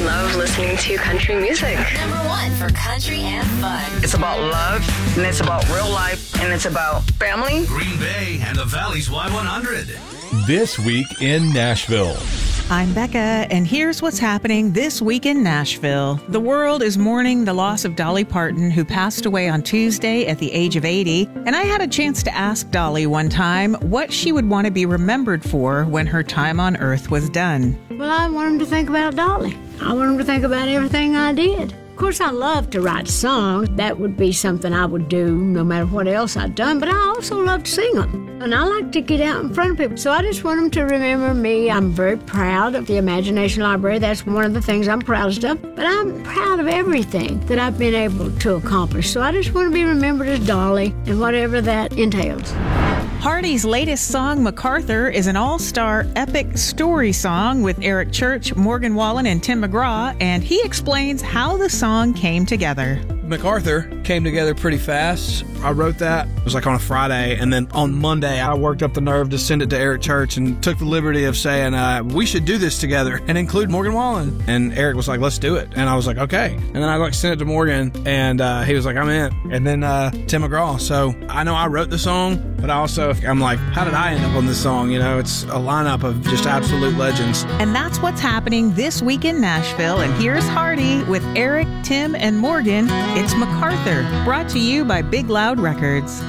love listening to country music. Number one for country and fun. It's about love, and it's about real life, and it's about family. Green Bay and the Valley's Y100. This Week in Nashville. I'm Becca, and here's what's happening this week in Nashville. The world is mourning the loss of Dolly Parton, who passed away on Tuesday at the age of 80. And I had a chance to ask Dolly one time what she would want to be remembered for when her time on Earth was done. Well, I want them to think about Dolly. I want them to think about everything I did. Of course, I love to write songs. That would be something I would do no matter what else I'd done, but I also love to sing them. And I like to get out in front of people. So I just want them to remember me. I'm very proud of the Imagination Library. That's one of the things I'm proudest of. But I'm proud of everything that I've been able to accomplish. So I just want to be remembered as Dolly and whatever that entails. Hardy's latest song, MacArthur, is an all-star epic story song with Eric Church, Morgan Wallen, and Tim McGraw, and he explains how the song came together. MacArthur came together pretty fast. I wrote that. It was like on a Friday, and then on Monday, I worked up the nerve to send it to Eric Church and took the liberty of saying, we should do this together and include Morgan Wallen. And Eric was like, let's do it. And I was like, okay. And then I sent it to Morgan, and he was like, I'm in. And then Tim McGraw. So I know I wrote the song, but I'm like, how did I end up on this song? You know, it's a lineup of just absolute legends. And that's what's happening this week in Nashville. And here's Hardy with Eric, Tim, and Morgan. It's MacArthur, brought to you by Big Loud Records.